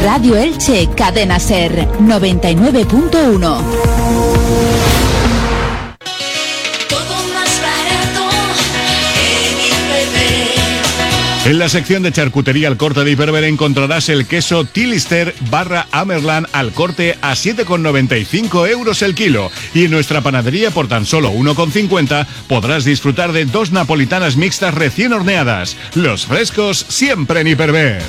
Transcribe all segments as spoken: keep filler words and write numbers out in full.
Radio Elche, Cadena Ser, noventa y nueve punto uno. En la sección de charcutería al corte de Hiperver encontrarás el queso Tilister barra Amerland al corte a siete con noventa y cinco euros el kilo. Y en nuestra panadería por tan solo uno con cincuenta podrás disfrutar de dos napolitanas mixtas recién horneadas. Los frescos siempre en Hiperver.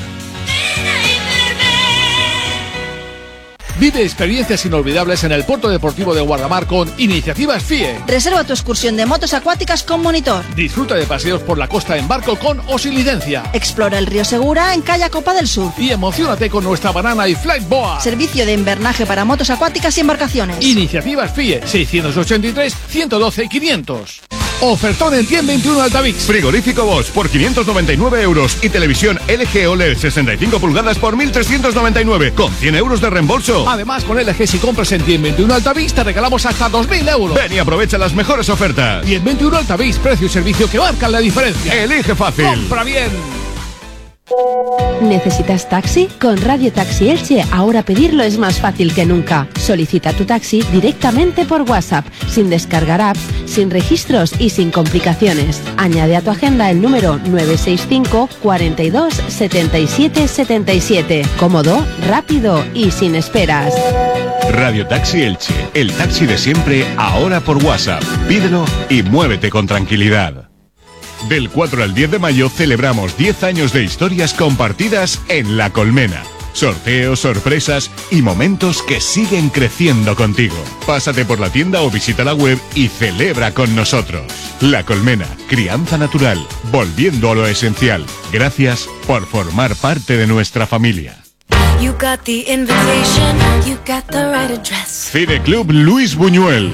Vive experiencias inolvidables en el Puerto Deportivo de Guardamar con Iniciativas F I E. Reserva tu excursión de motos acuáticas con monitor. Disfruta de paseos por la costa en barco con o sin licencia. Explora el río Segura en Calla Copa del Sur. Y emocionate con nuestra banana y flight boa. Servicio de invernaje para motos acuáticas y embarcaciones. Iniciativas F I E seiscientos ochenta y tres, ciento doce, quinientos. Ofertón en Tien veintiuno Altavix. Frigorífico Bosch por quinientos noventa y nueve euros y televisión L G O L E D sesenta y cinco pulgadas por mil trescientos noventa y nueve con cien euros de reembolso. Además, con L G si compras en Tien veintiuno Altavix te regalamos hasta dos mil euros. Ven y aprovecha las mejores ofertas. Tien veintiuno Altavix, precio y servicio que marcan la diferencia. Elige fácil. Compra bien. ¿Necesitas taxi? Con Radio Taxi Elche ahora pedirlo es más fácil que nunca. Solicita tu taxi directamente por WhatsApp, sin descargar apps, sin registros y sin complicaciones. Añade a tu agenda el número nueve seis cinco, cuarenta y dos, setenta y siete, setenta y siete. Cómodo, rápido y sin esperas. Radio Taxi Elche, el taxi de siempre ahora por WhatsApp. Pídelo y muévete con tranquilidad. Del cuatro al diez de mayo celebramos diez años de historias compartidas en La Colmena. Sorteos, sorpresas y momentos que siguen creciendo contigo. Pásate por la tienda o visita la web y celebra con nosotros. La Colmena, crianza natural, volviendo a lo esencial. Gracias por formar parte de nuestra familia. You got the invitation, you got the right address. Cineclub Luis Buñuel.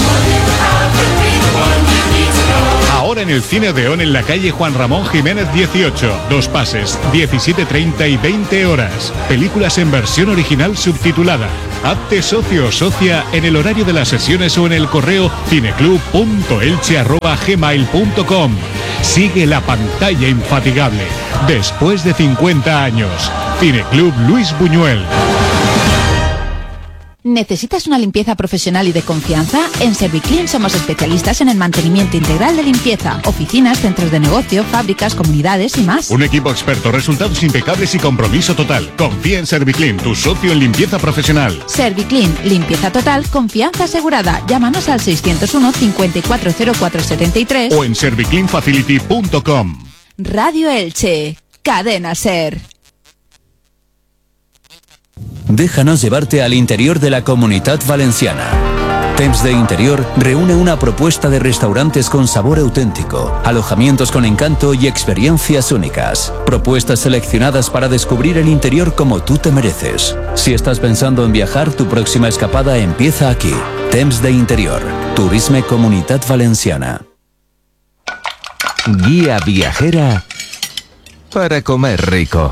Ahora en el Cine Odeón en la calle Juan Ramón Jiménez dieciocho. Dos pases, diecisiete treinta y veinte horas. Películas en versión original subtitulada. Hazte socio o socia en el horario de las sesiones o en el correo cineclub punto elche arroba gmail punto com. Sigue la pantalla infatigable. Después de cincuenta años. Cineclub Luis Buñuel. ¿Necesitas una limpieza profesional y de confianza? En Serviclean somos especialistas en el mantenimiento integral de limpieza, oficinas, centros de negocio, fábricas, comunidades y más. Un equipo experto, resultados impecables y compromiso total. Confía en Serviclean, tu socio en limpieza profesional. Serviclean, limpieza total, confianza asegurada. Llámanos al seiscientos uno, cincuenta y cuatro cero cuatro setenta y tres o en serviclean facility punto com. Radio Elche, Cadena Ser. Déjanos llevarte al interior de la Comunitat Valenciana. Temps de Interior reúne una propuesta de restaurantes con sabor auténtico, alojamientos con encanto y experiencias únicas. Propuestas seleccionadas para descubrir el interior como tú te mereces. Si estás pensando en viajar, tu próxima escapada empieza aquí. Temps de Interior. Turisme Comunitat Valenciana. Guía viajera para comer rico.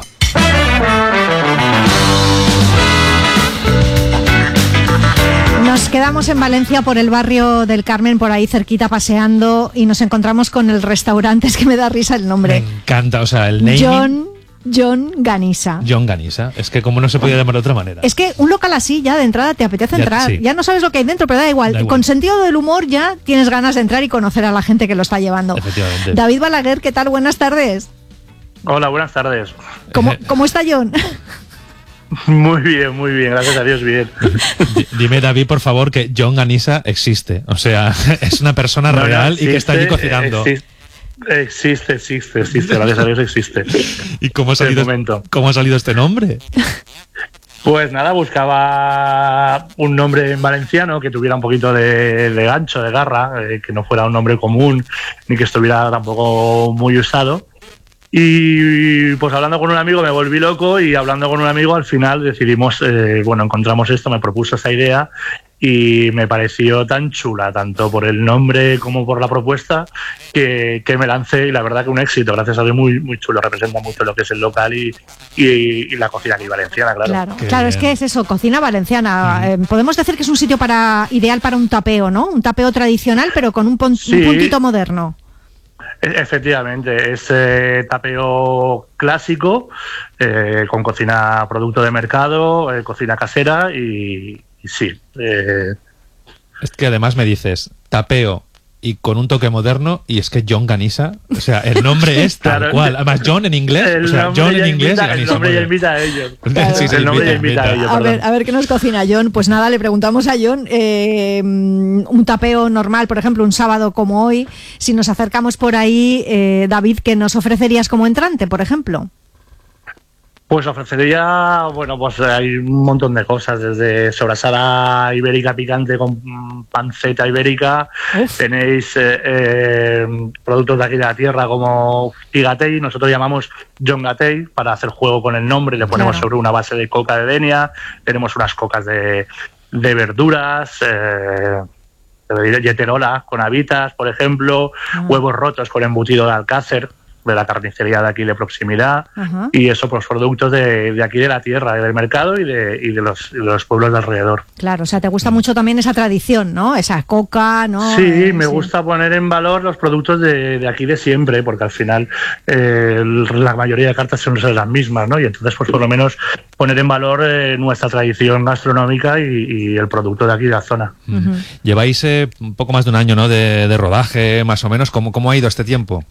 Nos quedamos en Valencia por el barrio del Carmen, por ahí cerquita paseando, y nos encontramos con el restaurante, es que me da risa el nombre. Me encanta, o sea, el naming. John, John Ganisa. John Ganisa, es que como no se podía llamar de otra manera. Es que un local así ya de entrada te apetece Ya, entrar, sí. ya no sabes lo que hay dentro, pero da igual. Da igual. Con sentido del humor ya tienes ganas de entrar y conocer a la gente que lo está llevando. Efectivamente. David Balaguer, ¿qué tal? Buenas tardes. Hola, buenas tardes. ¿Cómo, cómo está John? Muy bien, muy bien, gracias a Dios, bien. D- Dime, David, por favor, que John Ganisa existe. O sea, es una persona No, no, real existe, y que está allí cocinando. Existe, existe, existe, existe, gracias a Dios existe. ¿Y cómo ha salido, cómo ha salido este nombre? Pues nada, buscaba un nombre en valenciano que tuviera un poquito de, de gancho, de garra, eh, que no fuera un nombre común, ni que estuviera tampoco muy usado. Y pues hablando con un amigo me volví loco, y hablando con un amigo al final decidimos, eh, bueno, encontramos esto, me propuso esta idea y me pareció tan chula, tanto por el nombre como por la propuesta, que, que me lancé, y la verdad que un éxito, gracias a Dios, muy, muy chulo, representa mucho lo que es el local y, y, y la cocina aquí valenciana, claro. Claro, claro, es que es eso, cocina valenciana. Mm. Eh, podemos decir que es un sitio para ideal para un tapeo, ¿no? Un tapeo tradicional, pero con un, pon- Sí. un puntito moderno. Efectivamente, es eh, tapeo clásico, eh, con cocina producto de mercado, eh, cocina casera y, y sí. Eh. Es que además me dices tapeo y con un toque moderno, y es que John Ganisa, o sea, el nombre es tal Claro, cual. Además, John en inglés, o sea, John en inglés invita, y Ganisa. el nombre ya invita a ellos. Claro. Sí, sí, el nombre ya invita, invita, a ellos. A perdón. ver, a ver qué nos cocina John. Pues nada, le preguntamos a John eh, un tapeo normal, por ejemplo, un sábado como hoy. Si nos acercamos por ahí, eh, David, ¿qué nos ofrecerías como entrante, por ejemplo? Pues ofrecería, bueno, pues hay un montón de cosas, desde sobrasada ibérica picante con panceta ibérica, Uf. tenéis eh, eh, productos de aquí de la tierra como Figatei, nosotros llamamos John Gatei para hacer juego con el nombre, le ponemos claro. sobre una base de coca de Denia, tenemos unas cocas de, de verduras, eh, de yeterola con habitas, por ejemplo, mm. huevos rotos con embutido de alcácer, de la carnicería de aquí de proximidad, uh-huh. y eso, pues productos de, de aquí de la tierra, del mercado y de, y de, los, de los pueblos de alrededor. Claro, o sea, te gusta mucho también esa tradición, ¿no? Esa coca, ¿no? Sí, eh, me sí. gusta poner en valor los productos de, de aquí de siempre, porque al final eh, la mayoría de cartas son las mismas, ¿no? Y entonces, pues por lo menos poner en valor eh, nuestra tradición gastronómica y, y el producto de aquí de la zona. Uh-huh. Lleváis eh, un poco más de un año, ¿no? De, de rodaje, más o menos. ¿Cómo, cómo ha ido este tiempo?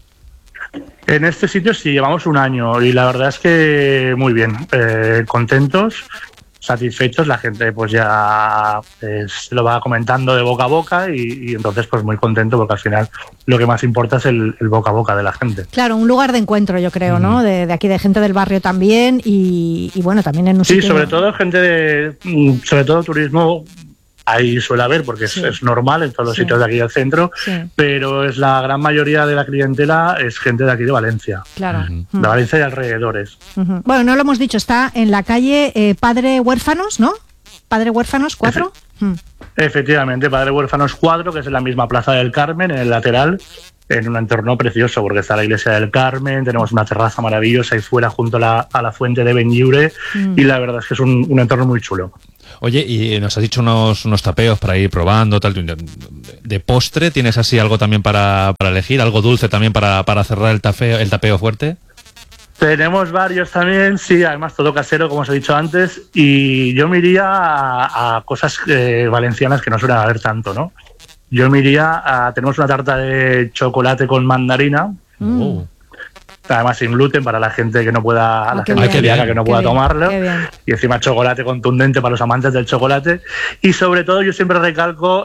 En este sitio sí, llevamos un año y la verdad es que muy bien, eh, contentos, satisfechos, la gente pues ya eh, se lo va comentando de boca a boca y, y entonces pues muy contento porque al final lo que más importa es el, el boca a boca de la gente. Claro, un lugar de encuentro yo creo, ¿no? Mm. De, de aquí, de gente del barrio también y, y bueno, también en un sí, sitio... Sí, sobre todo gente de, sobre todo turismo... Ahí suele haber, porque sí. es, es normal en todos los sí. sitios de aquí del centro, sí. pero es la gran mayoría de la clientela es gente de aquí de Valencia. Claro. Uh-huh. De Valencia y alrededores. Uh-huh. Bueno, no lo hemos dicho, está en la calle eh, Padre Huérfanos, ¿no? Padre Huérfanos cuatro. Efe- uh. Efectivamente, Padre Huérfanos cuatro, que es en la misma Plaza del Carmen, en el lateral, en un entorno precioso, porque está la iglesia del Carmen, tenemos una terraza maravillosa ahí fuera junto a la, a la fuente de Benlliure, uh. y la verdad es que es un, un entorno muy chulo. Oye, y nos has dicho unos, unos tapeos para ir probando, tal. De postre, ¿tienes así algo también para, para elegir? ¿Algo dulce también para, para cerrar el tapeo, el tapeo fuerte? Tenemos varios también, sí, además todo casero, como os he dicho antes, y yo me iría a, a cosas eh, valencianas que no suelen haber tanto, ¿no? Yo me iría a... Tenemos una tarta de chocolate con mandarina, mm. además sin gluten para la gente que no pueda, ah, la gente celíaca que no pueda bien, tomarlo, y encima chocolate contundente para los amantes del chocolate, y sobre todo yo siempre recalco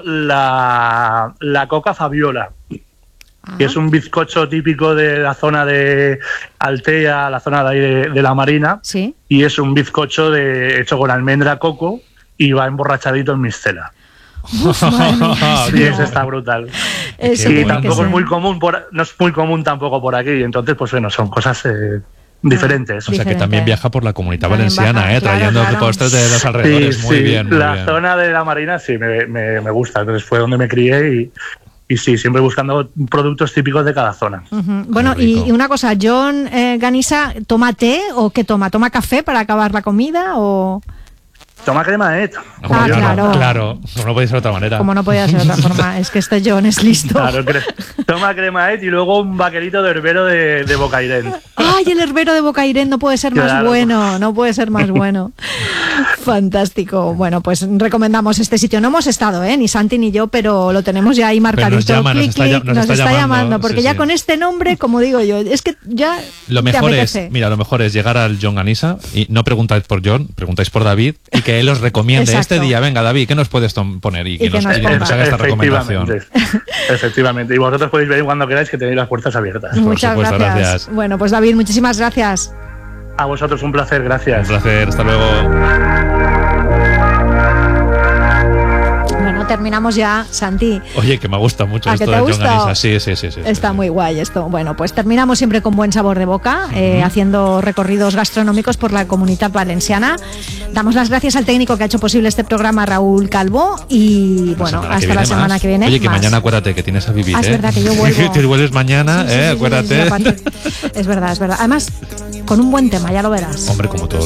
la, la coca Fabiola, ah. que es un bizcocho típico de la zona de Altea, la zona de ahí de, de la Marina, ¿sí? Y es un bizcocho de, hecho con almendra coco y va emborrachadito en mistela. Uf, sí, eso está brutal. Eso y tampoco es muy común, por, no es muy común tampoco por aquí, entonces pues bueno, son cosas eh, diferentes. O sea que también viaja por la Comunidad también Valenciana, baja, eh, claro, trayendo claro. postres de los alrededores. Sí, muy sí. bien, muy la bien. zona de la Marina sí me, me, me gusta, entonces fue donde me crié y, y sí, siempre buscando productos típicos de cada zona. Uh-huh. Bueno, y, y una cosa, John eh, Ganisa, ¿toma té o qué toma? ¿Toma café para acabar la comida o...? Toma crema, ¿eh? Ah, claro. Claro, no podía ser de otra manera. Como no podía ser de otra forma, es que este John es listo. Claro, cre- toma crema, ¿eh? Y luego un vaquerito de herbero de, de Bocairén. ¡Ay, el herbero de Bocairén! No puede ser más claro. bueno, no puede ser más bueno. Fantástico. Bueno, pues recomendamos este sitio. No hemos estado, ¿eh? Ni Santi ni yo, pero lo tenemos ya ahí marcadito. Nos, llama, clic, nos, está, clic, nos, nos está, está llamando, llamando, porque sí, ya sí. con este nombre, como digo yo, es que ya lo te mejor apetece. es, mira, lo mejor es llegar al John Ganisa y no preguntáis por John, preguntáis por David y que él os recomiende este día. Venga, David, ¿qué nos puedes tom- poner? Y, Y que, que nos, nos y que nos haga esta recomendación. Efectivamente. Y vosotros podéis venir cuando queráis, que tenéis las puertas abiertas. Muchas por supuesto, gracias. gracias. Bueno, pues David, muchísimas gracias. A vosotros un placer, gracias. Un placer, hasta luego. Bueno, terminamos ya, Santi. Oye, que me gusta mucho ¿A esto que de te John gusta? Ganisa. Sí, sí, sí, sí. Está sí, muy sí. guay esto. Bueno, pues terminamos siempre con buen sabor de boca, eh, uh-huh. haciendo recorridos gastronómicos por la Comunidad Valenciana. Damos las gracias al técnico que ha hecho posible este programa, Raúl Calvo, y La bueno, semana hasta la semana más. que viene. Oye, que más. mañana acuérdate que tienes a vivir, ah, es ¿eh? verdad que yo vuelvo. Te vuelves mañana, sí, sí, ¿eh? Sí, sí, acuérdate. sí, sí, es verdad, es verdad. Además, con un buen tema, ya lo verás. Hombre, como todo.